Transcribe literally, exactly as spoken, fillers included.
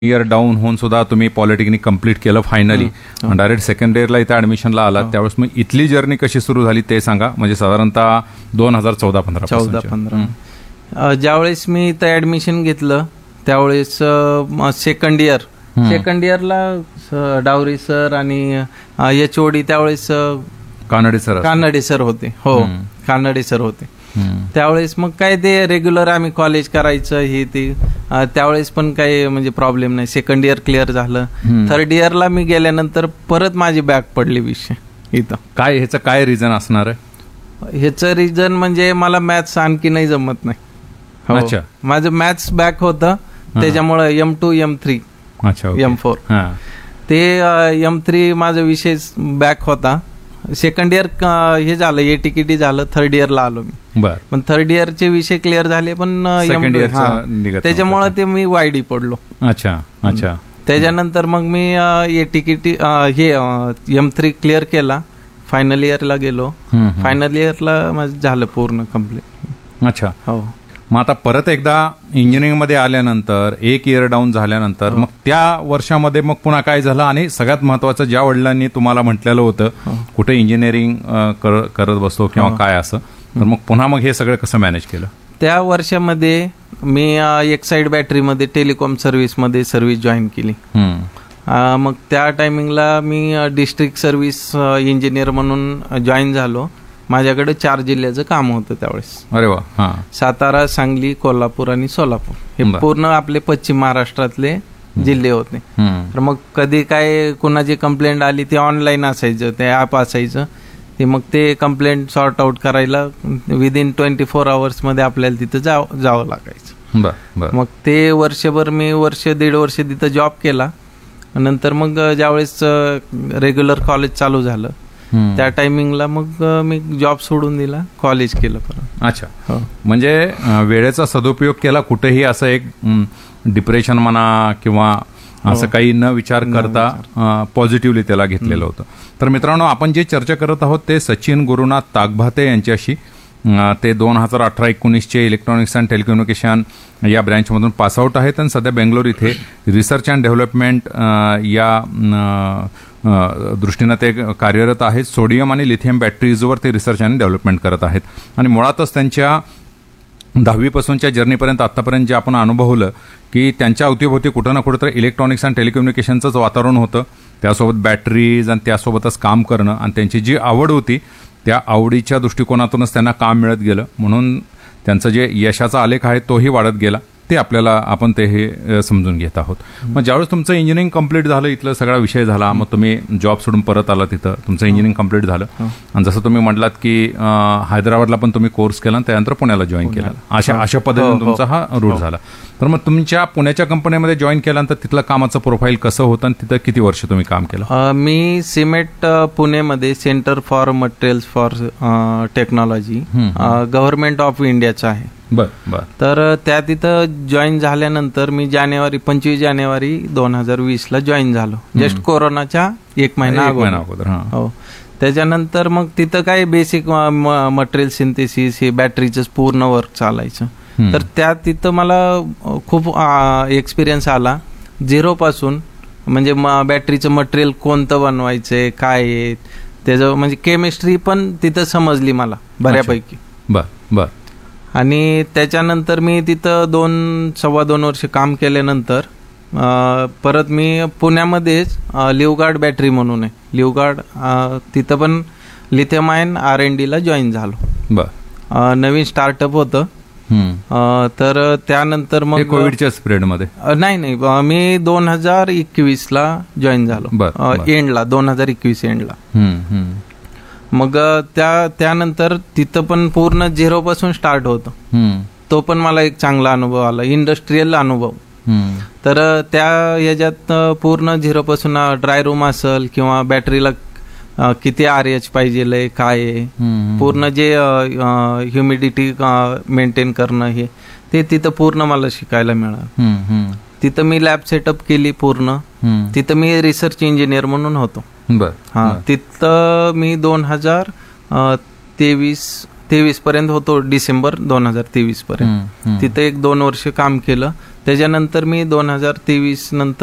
Year down होऊन सुद्धा तुम्ही पॉलिटेक्निक कंप्लीट केलं फायनली, डायरेक्ट सेकंड इयरला इथं ऍडमिशनला आलात. त्यावेळेस मग इथली जर्नी कशी सुरू झाली ते सांगा. म्हणजे साधारणतः दोन हजार चौदा पंधरा चौदा पंधरा ज्यावेळेस मी इथं ऍडमिशन घेतलं त्यावेळेस सेकंड इयर सेकंड इयरला डावरी सर आणि एच ओ डी त्यावेळेस कानडे सर कानडे सर होते. हो कानडे सर होते. त्यावेळेस मग काय ते रेग्युलर आम्ही कॉलेज करायचं हे ते त्यावेळेस पण काही म्हणजे प्रॉब्लेम नाही. सेकंड इयर क्लिअर झालं. थर्ड इयरला मी गेल्यानंतर परत माझी बॅक पडली विषय इथं. काय ह्याचं काय रिझन असणार आहे? ह्याचं रिझन म्हणजे मला मॅथ्स आणखी नाही जमत नाही. अच्छा. माझं मॅथ्स बॅक होतं त्याच्यामुळे M to M three M four ते एम थ्री माझा विषय बॅक होता. सेकंड इयर हे झालं ए टिकिटी झालं. थर्ड इयरला आलो मी. पण थर्ड इयरचे विषय क्लिअर झाले पण त्याच्यामुळे ते मी वायडी पडलो. अच्छा अच्छा. त्याच्यानंतर मग मी ए टिकिटी हे एम थ्री क्लिअर केला. फायनल इयरला गेलो. फायनल इयरला माझं झालं पूर्ण कम्प्लीट. अच्छा. हो. मग आता परत एकदा इंजिनिअरिंग मध्ये आल्यानंतर एक इयर डाऊन झाल्यानंतर मग त्या वर्षामध्ये मग पुन्हा काय झालं? आणि सगळ्यात महत्वाचं, ज्या वडिलांनी तुम्हाला म्हटलेलं होतं कुठे इंजिनिअरिंग करत बसतो किंवा काय असं, तर मग पुन्हा मग हे सगळं कसं मॅनेज केलं? त्या वर्षामध्ये मी एक्साईड बॅटरीमध्ये टेलिकॉम सर्व्हिसमध्ये सर्व्हिस जॉईन केली. मग त्या टायमिंगला मी डिस्ट्रिक्ट सर्व्हिस इंजिनियर म्हणून जॉईन झालो. माझ्याकडे चार जिल्ह्याचं काम होतं त्यावेळेस. अरे वा. सातारा, सांगली, कोल्हापूर आणि सोलापूर हे पूर्ण आपले पश्चिम महाराष्ट्रातले जिल्हे होते. तर मग कधी काय कोणाची कंप्लेंट आली ते ऑनलाईन असायचं, ते ऍप असायचं, ते मग ते कंप्लेंट सॉर्ट आउट करायला विदिन ट्वेंटी फोर आवर्स मध्ये आपल्याला तिथं जाव जावं लागायचं. मग ते वर्षभर मी वर्ष दीड वर्ष तिथं जॉब केला. नंतर मग ज्यावेळेस रेग्युलर कॉलेज चालू झालं त्या टायमिंगला मग मी जॉब सोडून दिला, कॉलेज केलं परत. अच्छा. म्हणजे वेळेचा सदुपयोग केला. कुठेही असं एक डिप्रेशन म्हणा किंवा असं काही न विचार करता पॉझिटिव्हली त्याला घेतलेलं होतं. तर मित्रांनो, आपण जे चर्चा करत आहोत ते सचिन गुरुनाथ ताकभाते यांच्याशी. ते दोन हजार अठरा एकोणीसचे इलेक्ट्रॉनिक्स अँड टेलिकम्युनिकेशन या ब्रँचमधून पासआउट आहेत आणि सध्या बेंगलोर इथे रिसर्च अँड डेव्हलपमेंट या दृष्टीनं ते कार्यरत आहेत. सोडियम आणि लिथियम बॅटरीजवर ते रिसर्च आणि डेव्हलपमेंट करत आहेत. आणि मुळातच त्यांच्या दहावीपासूनच्या जर्नीपर्यंत आत्तापर्यंत जे आपण अनुभवलं की त्यांच्या अवतीभोवती कुठं ना कुठं तर इलेक्ट्रॉनिक्स अँड टेलिकम्युनिकेशनचंच वातावरण होतं. त्यासोबत बॅटरीज आणि त्यासोबतच काम करणं आणि त्यांची जी आवड होती त्या आवडीच्या दृष्टिकोनातूनच त्यांना काम मिळत गेलं. म्हणून त्यांचं जे यशाचा आलेख आहे तोही वाढत गेला. ते आपल्याला आपण ते हे समजून घेत आहोत. मग ज्यावेळेस तुमचं इंजिनिअरिंग कंप्लीट झालं, इथलं सगळा विषय झाला, मग तुम्ही जॉब सोडून परत आला, तिथं तुमचं इंजिनिअरिंग कंप्लीट झालं आणि जसं तुम्ही म्हटलात की हैदराबादला पण तुम्ही कोर्स केला आणि त्यानंतर पुण्याला जॉईन केला. अशा अशा पद्धतीने तुमचा हा रूट झाला. तर मग तुमच्या पुण्याच्या कंपनीमध्ये जॉईन केल्यानंतर तिथलं कामाचं प्रोफाईल कसं होतं आणि तिथं किती वर्ष तुम्ही काम केलं? मी सिमेट पुणेमध्ये centre for materials for technology government of इंडियाचं आहे. बर बर. तर त्या तिथं जॉईन झाल्यानंतर मी जानेवारी पंचवीस जानेवारी दोन हजार वीस ला जॉईन झालो. जस्ट कोरोनाच्या एक महिना अगोदर. हो. त्याच्यानंतर मग तिथं काय बेसिक मटेरियल सिंथेसिस हे बॅटरीचं पूर्ण वर्क चालायचं. तर त्या तिथं मला खूप एक्सपिरियन्स आला झिरो पासून. म्हणजे बॅटरीचं मटेरियल कोणतं बनवायचंय, काय आहे त्याचं, म्हणजे केमिस्ट्री पण तिथं समजली मला बऱ्यापैकी. बर बर. आणि त्याच्यानंतर मी तिथं दोन सव्वा दोन वर्ष काम केल्यानंतर परत मी पुण्यामध्येच लिवगार्ड बॅटरी म्हणून आहे, लिवगार्ड तिथं पण लिथियम आयन आर एन डीला जॉईन झालो. बर. नवीन स्टार्टअप होतं. तर त्यानंतर मग कोविडच्या पिरियडमध्ये नाही नाही मी दोन हजार एकवीस ला जॉईन झालो. एंडला दोन हजार एकवीस एंडला. मग त्या त्यानंतर तिथं पण पूर्ण झिरो पासून स्टार्ट होतं. तो पण मला एक चांगला अनुभव आला, इंडस्ट्रीयल अनुभव. तर त्या ह्याच्यात पूर्ण झिरो पासून ड्राय रूम असेल किंवा बॅटरीला किती आर एच पाहिजे, काय आहे, पूर्ण जे ह्युमिडिटी मेंटेन करणं हे ते तिथं पूर्ण मला शिकायला मिळालं. तिथं मी लॅब सेटअप केली पूर्ण. तिथं मी रिसर्च इंजिनियर म्हणून होतो. हा. तिथं मी दोन हजार तेवीस तेवीस पर्यंत होतो, डिसेंबर दोन हजार तेवीस पर्यंत. तिथं एक दोन वर्ष काम केलं. त्याच्यानंतर मी दोन हजार तेवीस नंतर